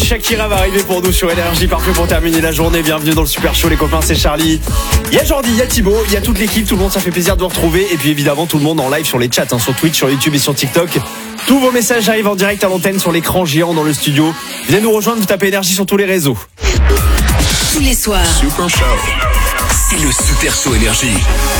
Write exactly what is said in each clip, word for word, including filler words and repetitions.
Shakira va arriver pour nous sur Énergie, parfait pour terminer la journée. Bienvenue dans le Super Show, les copains, c'est Charlie. Il y a Jordi, il y a Thibaut, il y a toute l'équipe, tout le monde, ça fait plaisir de vous retrouver. Et puis évidemment tout le monde en live sur les chats, hein, sur Twitch, sur YouTube et sur TikTok. Tous vos messages arrivent en direct à l'antenne sur l'écran géant dans le studio. Venez nous rejoindre, vous tapez Énergie sur tous les réseaux. Tous les soirs, Super Show, c'est le Super Show Énergie.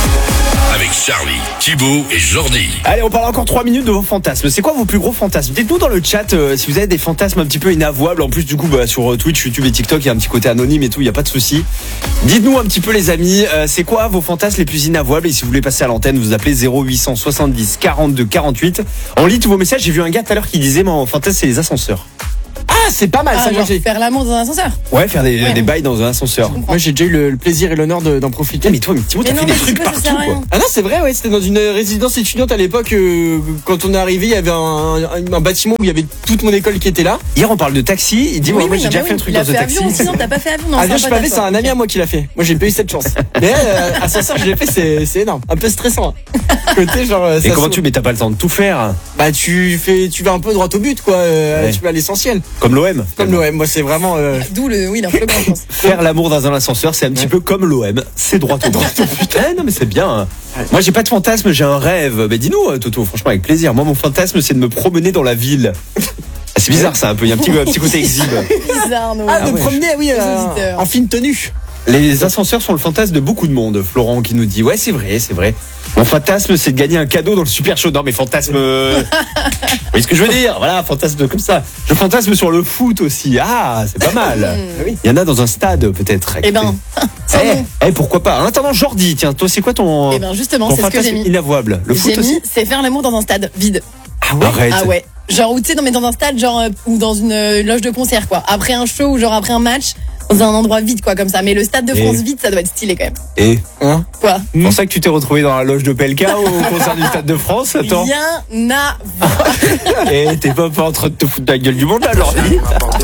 Avec Charlie, Thibaut et Jordi. Allez, on parle encore trois minutes de vos fantasmes. C'est quoi vos plus gros fantasmes? Dites-nous dans le chat euh, si vous avez des fantasmes un petit peu inavouables. En plus, du coup, bah, sur euh, Twitch, YouTube et TikTok, il y a un petit côté anonyme et tout, il n'y a pas de souci. Dites-nous un petit peu, les amis, euh, c'est quoi vos fantasmes les plus inavouables? Et si vous voulez passer à l'antenne, vous appelez zéro huit cent soixante-dix quarante-deux quarante-huit. On lit tous vos messages. J'ai vu un gars tout à l'heure qui disait, mon fantasme, c'est les ascenseurs. Ah, c'est pas mal ah, ça, genre j'ai. faire l'amour dans un ascenseur. Ouais, faire des, Ouais. des bails dans un ascenseur. Moi, j'ai déjà eu le, le plaisir et l'honneur de- d'en profiter. Mais toi, mais Thibaut, Mais t'as non, fait des mais trucs Thibaut, ça partout, sert à quoi. rien. Ah non, c'est vrai, ouais, c'était dans une résidence étudiante à l'époque. euh, quand on est arrivé, il y avait un, un, un bâtiment où il y avait toute mon école qui était là. Hier, on parle de taxi. Il dit, Oui, ouais, moi, oui, j'ai non, déjà mais fait un oui, truc il a dans un fait taxi. avion aussi, non, t'as pas fait avion, non, Ah, je c'est suis pas pavé, c'est un ami à moi qui l'a fait. Moi, j'ai pas eu cette chance. Mais euh, ascenseur, je l'ai fait, c'est c'est énorme. Un peu stressant. hein. Côté, genre. euh, Et ça comment se- tu, mais t'as pas le temps de tout faire. Bah, tu fais, tu vas un peu droit au but, quoi. euh, Ouais. Tu vas à l'essentiel. Comme l'O M. Comme l'O M, moi, c'est vraiment. euh, D'où le, oui, l'influence, je pense. Faire l'amour dans un ascenseur, c'est un petit Ouais. peu comme l'O M. C'est droit au but. Putain, non mais c'est bien. Moi j'ai pas de fantasme, j'ai un rêve. Mais dis-nous, euh, Toto, franchement avec plaisir. Moi mon fantasme c'est de me promener dans la ville. Ah, c'est bizarre ça un peu, il y a un petit, un petit côté exhibe. Bizarre, non. Ah, Ah de ouais. promener, oui, euh, Les auditeurs. en fine tenue. Les ascenseurs sont le fantasme de beaucoup de monde. Florent qui nous dit, ouais c'est vrai, c'est vrai. Mon fantasme c'est de gagner un cadeau dans le Super Show. Non mais fantasme... euh, Vous voyez ce que je veux dire? Voilà, fantasme comme ça. Je fantasme sur le foot aussi. Ah, c'est pas mal. Oui. Il y en a dans un stade peut-être. Eh ben, sans Eh, nom. eh, pourquoi pas. En attendant Jordi, tiens, toi c'est quoi ton... Eh ben, justement, ton c'est ce que j'ai fantasme mis. inavouable? Le foot J'ai aussi? mis, c'est faire l'amour dans un stade vide. Ah ouais. Arrête. Ah ouais. Genre, où tu sais, non, mais dans un stade, genre, euh, ou dans une euh, loge de concert, quoi. Après un show ou genre après un match, dans un endroit vide, quoi, comme ça. Mais le stade de Et- France vide, ça doit être stylé quand même. Et Hein Quoi? c'est pour ça que tu t'es retrouvé dans la loge de P L K au concert du Stade de France, attends. Rien à voir. Et t'es pas, pas en train de te foutre de la gueule du monde là, Jordi?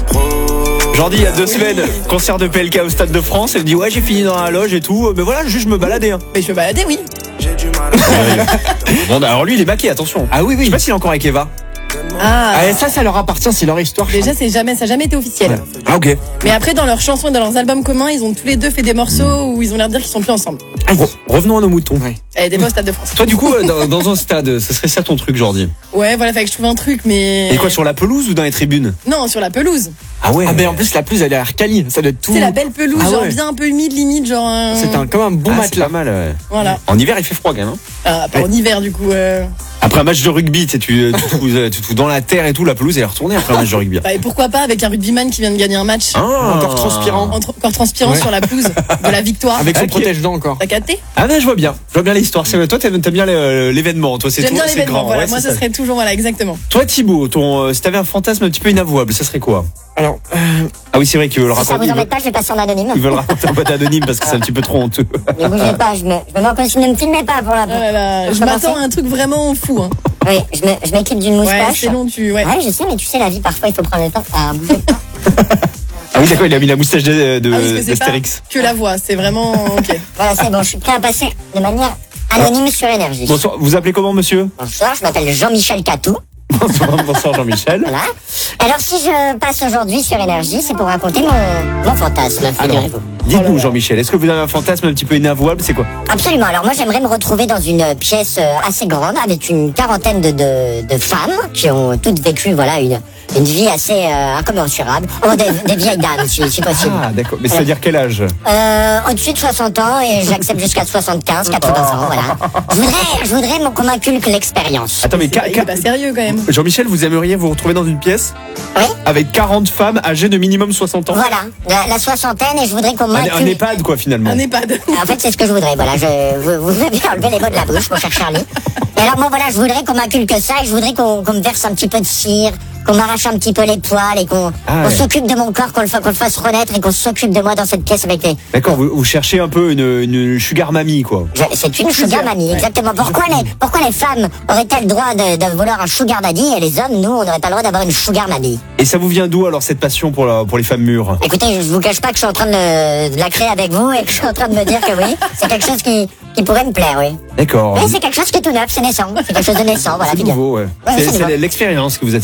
Jordi, il y a deux semaines, concert de P L K au Stade de France, elle me dit ouais j'ai fini dans la loge et tout, mais voilà, juste je me baladais. Hein. Mais je peux balader, oui. Bon, alors lui il est baqué, attention. Ah oui, Je oui. sais pas s'il est encore avec Eva. Ah. Ah, et ça, ça leur appartient, c'est leur histoire. je Déjà, c'est jamais, ça n'a jamais été officiel. Ah ok. Mais après, dans leurs chansons et dans leurs albums communs, ils ont tous les deux fait des morceaux où ils ont l'air de dire qu'ils sont plus ensemble. Re- revenons à nos moutons. Ouais. Eh, des beaux stades de France. Toi du coup, euh, dans, dans un stade, ce serait ça ton truc Jordi? Ouais, voilà, fait que je trouve un truc, mais. Et quoi, sur la pelouse ou dans les tribunes? Non, sur la pelouse. Ah ouais. Ah, ben en plus, la pelouse, elle a l'air quali. Ça doit être tout. C'est la belle pelouse, Ah genre ouais. bien un peu humide, limite, genre. un- C'est un, comme un bon Ah, c'est matelas. pas mal, ouais. Voilà. En hiver il fait froid quand même. Hein. Ah, pas en hiver, du coup. euh. Après un match de rugby, tu sais, tu tu te fous, euh, tu te fous dans la terre et tout, la pelouse elle est retournée après un match de rugby. Bah, et pourquoi pas avec un rugbyman qui vient de gagner un match, Ah, Encore transpirant. entre- encore transpirant Ouais. sur la pelouse de la victoire. Avec son Ok. protège-dents encore. T'as capté? Ah non, je vois bien. Je vois bien l'histoire. C'est toi, t'aimes t'aimes bien le- l'événement. Toi, c'est J'aime tout, bien c'est l'événement, grand. voilà. Ouais, Moi, c'est ce ça. serait toujours, voilà, exactement. Toi, Thibaut, ton, euh, si t'avais un fantasme un petit peu inavouable, ça serait quoi? Alors, euh, Ah oui, c'est vrai qu'ils veulent le Si ça raconter. vous Ils embête veulent, pas, je vais passer en anonyme. ils veulent le raconter en mode anonyme parce que c'est un petit peu trop honteux. Ne bougez pas, je me, je me mets en position. Ne me filmez pas pour la Oh là là, pour je commencer. m'attends à un truc vraiment fou, hein. Oui, je me- je m'équipe d'une Ouais, moustache. c'est long, tu, ouais. Ouais, je sais, mais tu sais, la vie, parfois, il faut prendre le temps. Ah, bougez pas. Ah oui, d'accord, il a mis la moustache de, de, Ah oui, parce que c'est pas d'Astérix. que la voix, c'est vraiment, ok. Voilà, c'est bon, je suis prêt à passer de manière anonyme sur Énergie. Bonsoir, vous appelez comment, monsieur? Bonsoir, je m'appelle Jean-Michel Catou. Bonsoir, bonsoir Jean-Michel. Voilà. Alors, si je passe aujourd'hui sur Énergie, c'est pour raconter mon, mon fantasme, figurez-vous. Dites-nous, Jean-Michel, est-ce que vous avez un fantasme un petit peu inavouable? C'est quoi? Absolument. Alors moi, j'aimerais me retrouver dans une pièce euh, assez grande avec une quarantaine de, de, de femmes qui ont toutes vécu, voilà, une, une vie assez euh, incommensurable. Oh, des, des vieilles dames, si, si possible. Ah, d'accord. Mais c'est-à-dire quel âge? Euh, au-dessus de soixante ans et j'accepte jusqu'à soixante-quinze, quatre-vingts ans, voilà. Je voudrais, je voudrais qu'on m'inculque l'expérience. Attends, mais C'est ca- pas- il ca- est pas sérieux quand même. Jean-Michel, vous aimeriez vous retrouver dans une pièce Oui, avec quarante femmes âgées de minimum soixante ans? voilà, la, la soixantaine et je voudrais qu'on Un, un m'inculque. EHPAD, quoi, finalement. Un EHPAD. En fait, c'est ce que je voudrais. Voilà, je, vous, vous avez enlevé les mots de la bouche, mon cher Charlie. Et alors, moi, voilà, je voudrais qu'on m'inculque ça et je voudrais qu'on qu'on me verse un petit peu de cire, qu'on m'arrache un petit peu les poils et qu'on Ah qu'on ouais. s'occupe de mon corps, qu'on le, fa- qu'on le fasse renaître et qu'on s'occupe de moi dans cette pièce avec les. D'accord, vous, vous cherchez un peu une, une sugar mamie, quoi. Je- C'est une sugar mamie, exactement. Pourquoi les, pourquoi les femmes auraient-elles le droit de, de vouloir un sugar daddy et les hommes, nous, on n'aurait pas le droit d'avoir une sugar mamie? Et ça vous vient d'où alors cette passion pour, la, pour les femmes mûres? Écoutez, je vous cache pas que je suis en train de, le- de la créer avec vous et que je suis en train de me dire que oui, c'est quelque chose qui, qui pourrait me plaire, oui. D'accord. Mais c'est quelque chose qui est tout neuf, c'est naissant. C'est quelque chose de naissant, voilà. C'est figure. nouveau, ouais. Ouais, C'est- c'est c'est nouveau. l'expérience qui vous attire peut-être. Ah,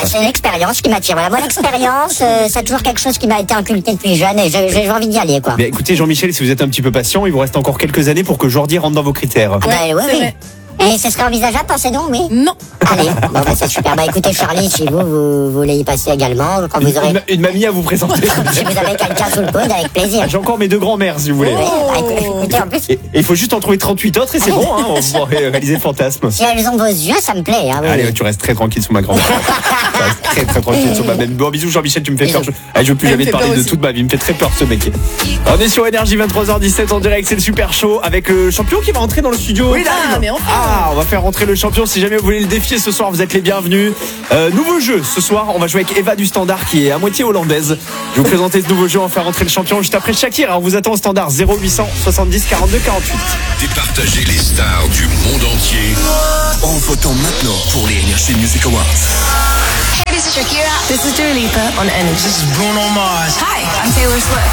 Ah, c'est l'expérience qui m'attire. Voilà, moi, l'expérience, euh, c'est toujours quelque chose qui m'a été inculqué depuis jeune et j'ai, j'ai envie d'y aller, quoi. Mais écoutez, Jean-Michel, si vous êtes un petit peu patient, il vous reste encore quelques années pour que Jordi rentre dans vos critères. Ah bah, Ouais, ouais, c'est oui. vrai. Et ce serait envisageable, pensez donc, oui. Non. Allez, bon, bah, c'est super. Bah, écoutez, Charlie, si vous, vous, vous voulez y passer également, quand vous aurez, Une, une mamie à vous présenter. si vous avez quelqu'un sous le coude, avec plaisir. J'ai encore mes deux grands-mères, si vous voulez. Oui, bah, écoutez, écoutez, en plus, Et et il faut juste en trouver trente-huit autres et c'est bon, hein, on pourra réaliser le fantasme. si elles ont vos yeux, ça me plaît, hein, oui. Allez, tu restes très tranquille sous ma grand-mère. Tu restes très très tranquille sous ma même. Bon, bisous Jean-Michel, tu me fais peur. Je, ah, je veux plus Elle jamais me te fait parler peur de aussi. toute ma vie, il me fait très peur ce mec. On est sur Énergie vingt-trois heures dix-sept en direct, c'est le super show avec le champion qui va entrer dans le studio. Oui, là, ah, mais enfin. Ah, on va faire rentrer le champion. Si jamais vous voulez le défier ce soir, vous êtes les bienvenus. Euh, nouveau jeu ce soir, on va jouer avec Eva du Standard qui est à moitié hollandaise. Je vais vous présenter ce nouveau jeu, on va faire rentrer le champion juste après Shakira. On vous attend au standard zéro huit cent soixante-dix quarante-deux quarante-huit. Départagez les stars du monde entier en votant maintenant pour les Energy Music Awards. Hey, this is Shakira. This is Dua Lipa on Energy. This is Bruno Mars. Hi, I'm Taylor Swift.